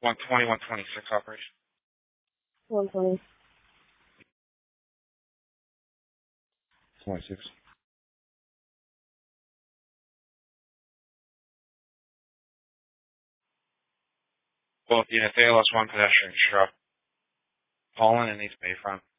120, 126 operation. 120. 26. Both units, ALS 1 pedestrian, shrub. Fallen and East Bayfront.